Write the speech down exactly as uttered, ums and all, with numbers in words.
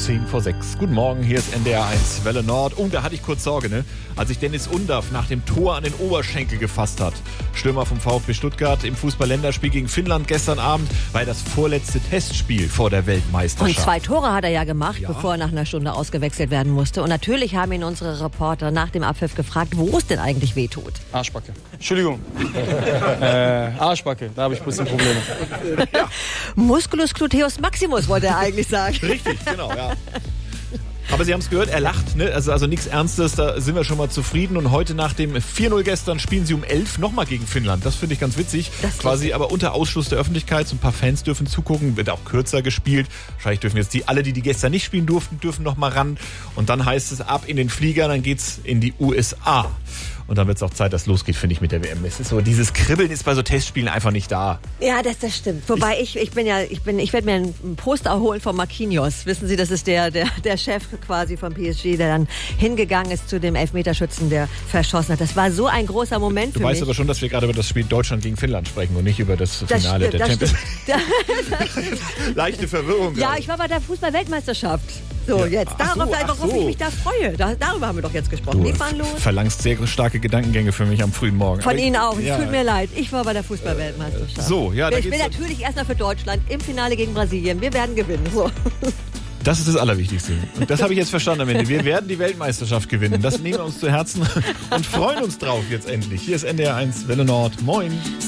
zehn vor sechs. Guten Morgen, hier ist N D R eins Welle Nord. Und da hatte ich kurz Sorge, ne? Als sich Dennis Undaff nach dem Tor an den Oberschenkel gefasst hat. Stürmer vom VfB Stuttgart im Fußball-Länderspiel gegen Finnland gestern Abend war das vorletzte Testspiel vor der Weltmeisterschaft. Und zwei Tore hat er ja gemacht, ja. bevor er nach einer Stunde ausgewechselt werden musste. Und natürlich haben ihn unsere Reporter nach dem Abpfiff gefragt, wo es denn eigentlich wehtut. Arschbacke. Entschuldigung. äh, Arschbacke, da habe ich ein bisschen Probleme. Ja. Musculus gluteus maximus wollte er eigentlich sagen. Richtig, genau, ja. Aber Sie haben es gehört, er lacht, ne? Also, also nichts Ernstes, da sind wir schon mal zufrieden. Und heute nach dem vier null gestern spielen Sie um elf nochmal gegen Finnland. Das finde ich ganz witzig. Das Quasi lustig. Aber unter Ausschluss der Öffentlichkeit. So ein paar Fans dürfen zugucken, wird auch kürzer gespielt. Wahrscheinlich dürfen jetzt die, alle, die die gestern nicht spielen durften, dürfen nochmal ran. Und dann heißt es ab in den Flieger, dann geht's in die U S A. Und dann wird es auch Zeit, dass es losgeht, finde ich, mit der W M. Es ist so, dieses Kribbeln ist bei so Testspielen einfach nicht da. Ja, das, das stimmt. Wobei ich, ich bin ja, ich bin, ich werde mir ein Poster holen von Marquinhos. Wissen Sie, das ist der, der, der Chef quasi von P S G, der dann hingegangen ist zu dem Elfmeterschützen, der verschossen hat. Das war so ein großer Moment Du für weißt mich. aber schon, dass wir gerade über das Spiel Deutschland gegen Finnland sprechen und nicht über das Finale das stimmt, der das Champions stimmt. League. Leichte Verwirrung. Ja, gerade. ich war bei der Fußball-Weltmeisterschaft. So, Ja. jetzt. Ach so, Darauf, ach worauf so. ich mich da freue. Da, darüber haben wir doch jetzt gesprochen. Du Leg mal los. verlangst sehr starke Gedankengänge für mich am frühen Morgen. Von Aber Ihnen ich, auch. Es ja. tut mir leid. Ich war bei der Fußball-Weltmeisterschaft. So, ja, da Ich bin geht's- natürlich erstmal für Deutschland im Finale gegen Brasilien. Wir werden gewinnen. So. Das ist das Allerwichtigste. Und das habe ich jetzt verstanden am Ende. Wir werden die Weltmeisterschaft gewinnen. Das nehmen wir uns zu Herzen und freuen uns drauf jetzt endlich. Hier ist N D R eins Welle Nord. Moin.